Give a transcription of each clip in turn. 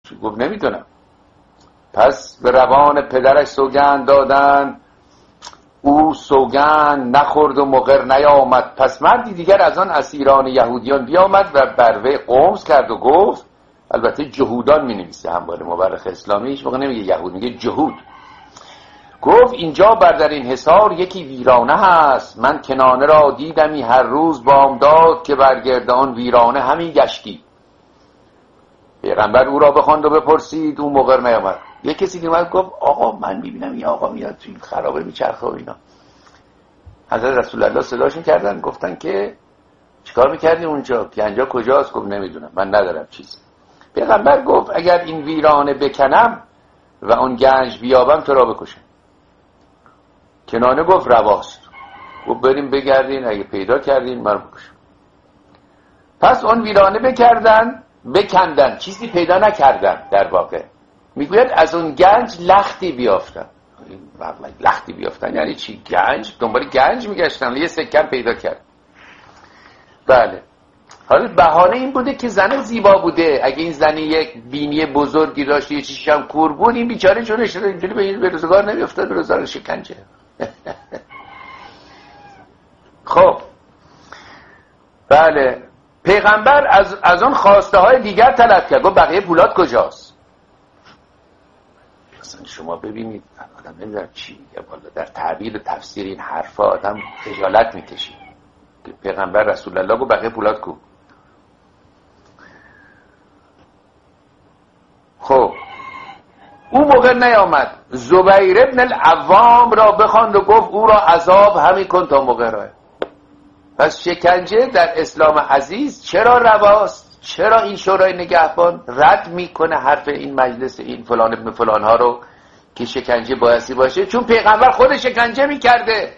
گفت نمیدونم. پس به روان پدرش سوگند دادن، او سوگند نخورد و مقر نیامد. پس مردی دیگر از آن اسیران یهودیان بیامد و بر وی قمص کرد و گفت، البته جهودان می نویسه همواره مورخ اسلامی، هیچ موقع نمیگه یهود، میگه جهود. گفت اینجا بر در این حصار یکی ویرانه هست، من کنانه را دیدمی هر روز بامداد که برگرد آن ویرانه همی گشتی. پیغمبر او را بخواند و بپرسید، او مقر نیامد. یه کسی که اومد گفت آقا من میبینم این آقا میاد توی خرابه میچرخه و اینا. حضرت رسول الله صداشون کردن، گفتن که چیکار میکردی اونجا؟ گنجا کجاست؟ گفت نمیدونم، من ندارم چیزی. پیغمبر گفت اگر این ویرانه بکنم و اون گنج بیابم تو را بکشم. کنانه گفت رواست. گفت بریم بگردین، اگه پیدا کردین من بکشم. پس اون ویرانه بکندن، چیزی پیدا نکردن. در واقع میگوید از اون گنج لختی بیافتن. لختی بیافتن یعنی چی؟ گنج، دنبال گنج میگشتن، یه سکه پیدا کرد. بله. حالا بهانه این بوده که زن زیبا بوده. اگه این زنی یک بینی بزرگی داشت، یه چیزی هم کور بود، این بیچاره جونش اینجوری به روزگار نمیافتاد، به روزگار شکنجه. خب بله. پیغمبر از اون خواسته های دیگر طلب کرد. گفت بقیه پولاد کجاست؟ اصلا شما ببینید آدم نمیدونم چی میگه والا، در تعبیر و تفسیر این حرفا آدم خجالت میکشه. پیغمبر رسول الله گفت بقیه پولاد کو؟ خب او موقع نیامد. زبیر ابن العوام را بخواند و گفت او را عذاب همی کن تا موقع راه. پس شکنجه در اسلام عزیز چرا رواست؟ چرا این شورای نگهبان رد میکنه حرف این مجلس این فلان ابن فلان ها رو که شکنجه بایستی باشه؟ چون پیغمبر خود شکنجه میکرده.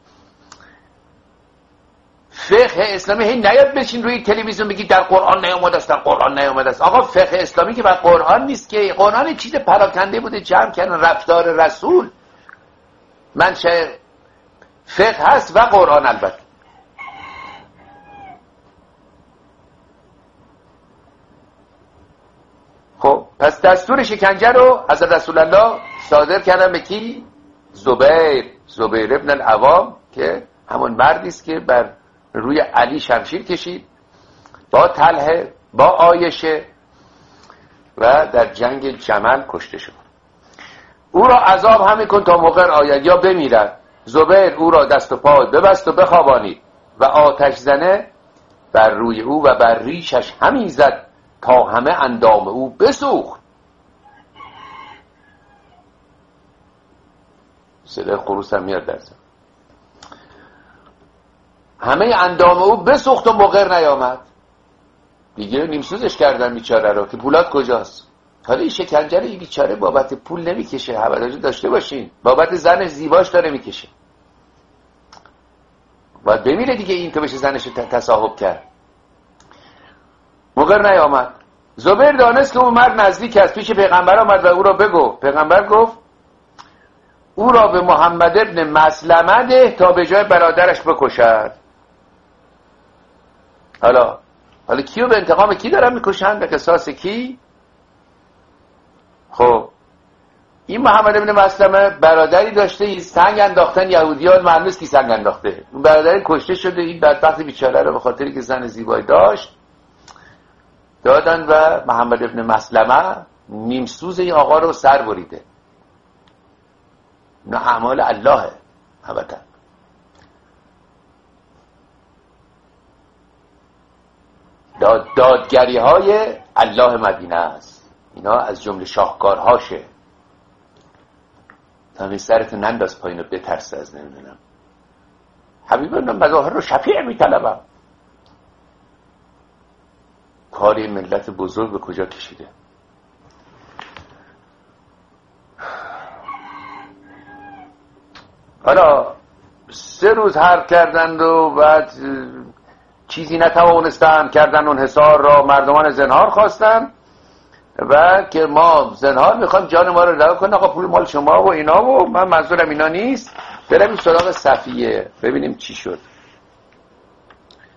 فقه اسلامی هی نیاد بشین روی تلویزیون بگی در قرآن نیامده است، در قرآن نیامده است. آقا فقه اسلامی که بر قرآن نیست که. قرآن چیز پراکنده بوده، جمع کردن رفتار رسول. منشأ فقه هست و قرآن البته. خب پس دستور شکنجه رو حضرت رسول الله صادر کردن به کی؟ زبیر ابن العوام که همون مردی است که بر روی علی شمشیر کشید با طلحه با عایشه و در جنگ جمل کشته شد. او را عذاب همی کن تا مقر آید یا بمیرد. زبیر او را دست و پای ببست و بخوابانید و آتش زنه بر روی او و بر ریشش همی زد تا همه اندام او بسوخت. صدای خروس هم میاد درست. همه اندام او بسوخت و مقر نیامد. دیگه نیمسوزش کردن بیچاره رو که پولاد کجاست. حالا این شکنجه رو این بیچاره بابت پول نمیکشه، حوالجو داشته باشین، بابت زن زیباش داره میکشه. باید بمیره دیگه این که بشه زنش تصاحب کرد. مقر نیامد. زبیر دانست که اون مرد نزدیک است، پیش پیغمبر آمد و او را بگو. پیغمبر گفت او را به محمد ابن مسلمه ده تا به جای برادرش بکشد. حالا کیو به انتقام کی دارن میکشن؟ به قصاص کی؟ خب این محمد ابن مسلمه برادری داشته، سنگ انداختن یهودیان، معلوم نیست کی سنگ انداخته. اون برادری کشته شده. این بدبخت بیچاره رو به خاطری که زن زیبایی داشت دادن و محمد ابن مسلمه نیمسوز این آقا رو سر بریده. نه اعمال اللهه البته. دادگری های الله مدینه است. اینا از جمله شاهکارهاشه. تا سرت ننداز پایین و بترسه از نمیدونم حبیبان مظاهر رو شفیع میطلبم. کاری ملت بزرگ به کجا کشیده. حالا 3 روز حرف کردند و بعد چیزی نتوانستند کردن اون حصار را. مردمان زنهار خواستن و که ما زنهار میخوام جان ما رو رها کن، آقا پول مال شما و اینا و من منظورم اینا نیست. بریم سراغ صفیه ببینیم چی شد.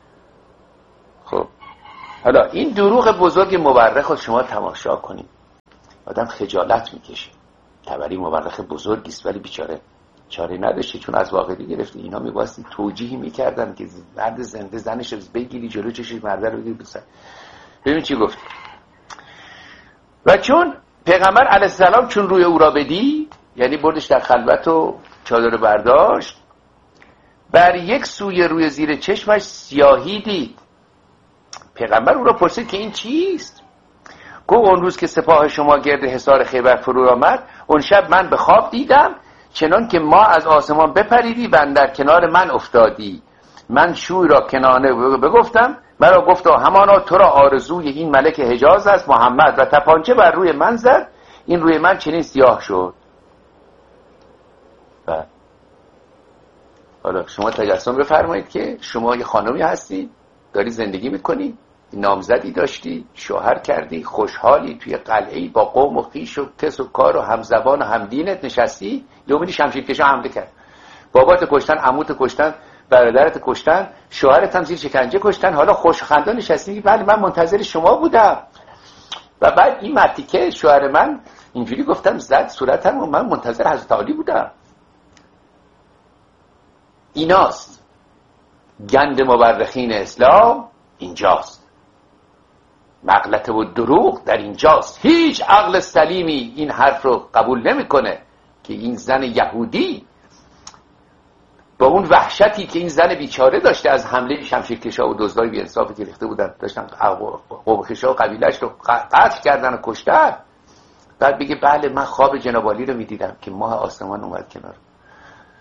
خب حالا این دروغ بزرگ مورخ رو شما تماشا کنید. آدم خجالت میکشه. طبری مورخ بزرگی است ولی بیچاره چاره نداشته، چون از واقعی گرفته. اینا میباستی توجیهی میکردن که مرد زنده زنش بگیری جلو چشش مرده رو بگیری بسن. ببین چی گفت. و چون پیغمبر علیه السلام چون روی او را بدید، یعنی بردش در خلوت و چادر برداشت، بر یک سوی روی زیر چشمش سیاهی دید. پیغمبر او را پرسید که این چیست؟ گفت اون روز که سپاه شما گرد حصار خیبر فرو آمد، اون شب من به خواب دیدم چنان که ما از آسمان بپریدی و در کنار من افتادی. من شوی را کنانه بگفتم، مرا گفتا همانا تو را آرزوی این ملک حجاز است محمد، و تپانچه بر روی من زد، این روی من چنین سیاه شد. و حالا شما تجسم بفرمایید که شما یه خانمی هستی، داری زندگی میکنی، نامزدی داشتی، شوهر کردی، خوشحالی توی قلعه‌ای با قوم و خویش و کس و کار و همزبان و همدینت نشستی، یومینی شمشیرکشا حمله کرد، بابات کشتن، عموت کشتن، برادرت کشتن، شوهرت هم زیر شکنجه کشتن، حالا خوشخندان نشستی بله من منتظر شما بودم. و بعد این مرتیکه شوهر من اینجوری گفتم زد صورتم و من منتظر حضرت علی بودم. ایناست گند مورخین اسلام، اینجاست مغلطه و دروغ در اینجاست. هیچ عقل سلیمی این حرف رو قبول نمیکنه که این زن یهودی با اون وحشتی که این زن بیچاره داشته از حمله شمشیرکشا و دزدای بی انصافی که ریخته بودن، داشتن قومخشا و قبیله‌اش رو قتل کردن و کشتن، بعد بگه بله من خواب جناب عالی رو میدیدم که ماه آسمان اومد کنار.